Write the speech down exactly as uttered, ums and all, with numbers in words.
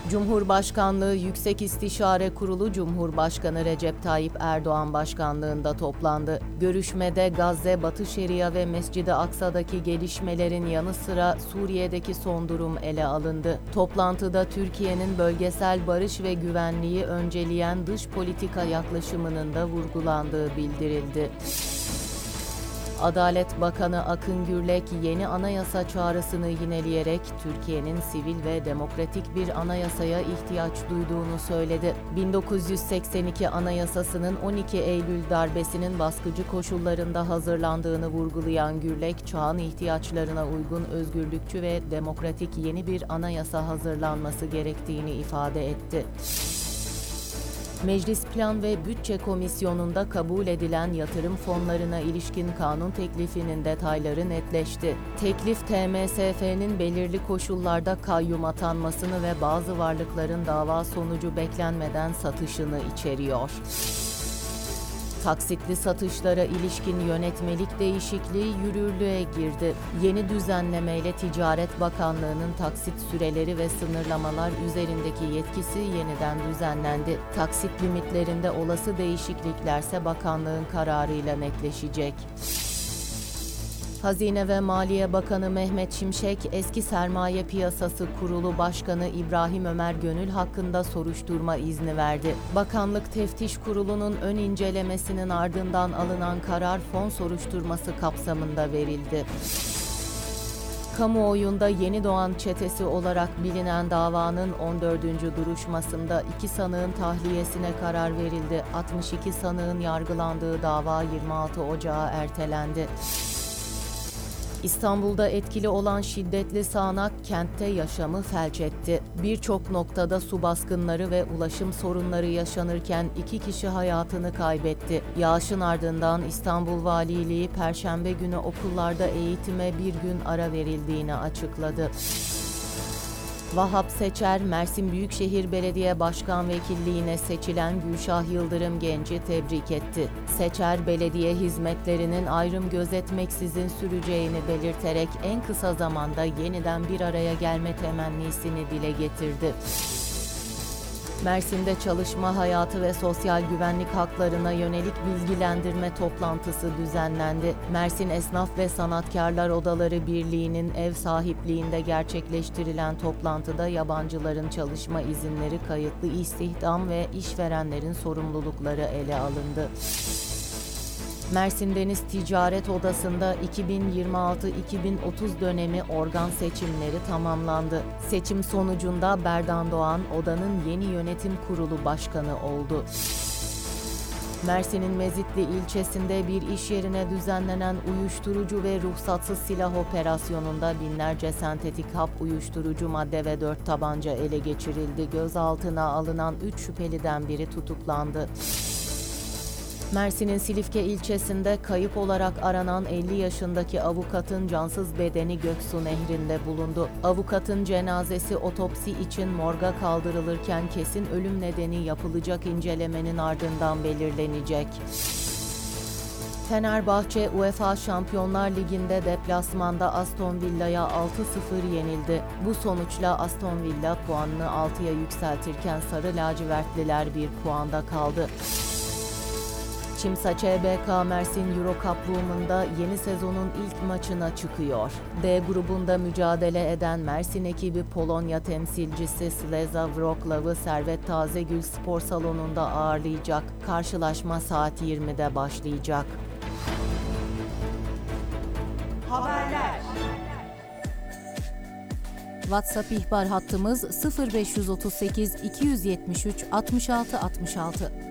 Cumhurbaşkanlığı Yüksek İstişare Kurulu Cumhurbaşkanı Recep Tayyip Erdoğan başkanlığında toplandı. Görüşmede Gazze, Batı Şeria ve Mescid-i Aksa'daki gelişmelerin yanı sıra Suriye'deki son durum ele alındı. Toplantıda Türkiye'nin bölgesel barış ve güvenliği önceleyen dış politika yaklaşımının da vurgulandığı bildirildi. Adalet Bakanı Akın Gürlek yeni anayasa çağrısını yineleyerek Türkiye'nin sivil ve demokratik bir anayasaya ihtiyaç duyduğunu söyledi. bin dokuz yüz seksen iki Anayasası'nın on iki Eylül darbesinin baskıcı koşullarında hazırlandığını vurgulayan Gürlek, çağın ihtiyaçlarına uygun özgürlükçü ve demokratik yeni bir anayasa hazırlanması gerektiğini ifade etti. Meclis Plan ve Bütçe Komisyonu'nda kabul edilen yatırım fonlarına ilişkin kanun teklifinin detayları netleşti. Teklif, T M S F'nin belirli koşullarda kayyum atanmasını ve bazı varlıkların dava sonucu beklenmeden satışını içeriyor. Taksitli satışlara ilişkin yönetmelik değişikliği yürürlüğe girdi. Yeni düzenlemeyle Ticaret Bakanlığı'nın taksit süreleri ve sınırlamalar üzerindeki yetkisi yeniden düzenlendi. Taksit limitlerinde olası değişikliklerse bakanlığın kararıyla netleşecek. Hazine ve Maliye Bakanı Mehmet Şimşek, eski Sermaye Piyasası Kurulu Başkanı İbrahim Ömer Gönül hakkında soruşturma izni verdi. Bakanlık Teftiş Kurulu'nun ön incelemesinin ardından alınan karar fon soruşturması kapsamında verildi. Kamuoyunda Yeni Doğan Çetesi olarak bilinen davanın on dördüncü duruşmasında iki sanığın tahliyesine karar verildi. altmış iki sanığın yargılandığı dava yirmi altı Ocağı ertelendi. İstanbul'da etkili olan şiddetli sağanak kentte yaşamı felç etti. Birçok noktada su baskınları ve ulaşım sorunları yaşanırken iki kişi hayatını kaybetti. Yağışın ardından İstanbul Valiliği Perşembe günü okullarda eğitime bir gün ara verildiğini açıkladı. Vahap Seçer, Mersin Büyükşehir Belediye Başkan Vekilliğine seçilen Gülşah Yıldırım Genç'i tebrik etti. Seçer, belediye hizmetlerinin ayrım gözetmeksizin süreceğini belirterek en kısa zamanda yeniden bir araya gelme temennisini dile getirdi. Mersin'de çalışma hayatı ve sosyal güvenlik haklarına yönelik bilgilendirme toplantısı düzenlendi. Mersin Esnaf ve Sanatkarlar Odaları Birliği'nin ev sahipliğinde gerçekleştirilen toplantıda yabancıların çalışma izinleri, kayıtlı istihdam ve işverenlerin sorumlulukları ele alındı. Mersin Deniz Ticaret Odası'nda iki bin yirmi altı iki bin otuz dönemi organ seçimleri tamamlandı. Seçim sonucunda Berdan Doğan, odanın yeni yönetim kurulu başkanı oldu. Mersin'in Mezitli ilçesinde bir iş yerine düzenlenen uyuşturucu ve ruhsatsız silah operasyonunda binlerce sentetik hap, uyuşturucu madde ve dört tabanca ele geçirildi. Gözaltına alınan üç şüpheliden biri tutuklandı. Mersin'in Silifke ilçesinde kayıp olarak aranan elli yaşındaki avukatın cansız bedeni Göksu Nehri'nde bulundu. Avukatın cenazesi otopsi için morga kaldırılırken kesin ölüm nedeni yapılacak incelemenin ardından belirlenecek. Fenerbahçe, UEFA Şampiyonlar Ligi'nde deplasmanda Aston Villa'ya altı sıfır yenildi. Bu sonuçla Aston Villa puanını altıya yükseltirken Sarı Lacivertliler bir puanda kaldı. Çimsa Ç B K Mersin Euro Cup Women'da yeni sezonun ilk maçına çıkıyor. D grubunda mücadele eden Mersin ekibi Polonya temsilcisi Ślezia Wrocław'ı Servet Tazegül Spor Salonu'nda ağırlayacak. Karşılaşma saat yirmide başlayacak. Haberler. WhatsApp ihbar hattımız sıfır beş otuz sekiz iki yüz yetmiş üç altmış altı altmış altı.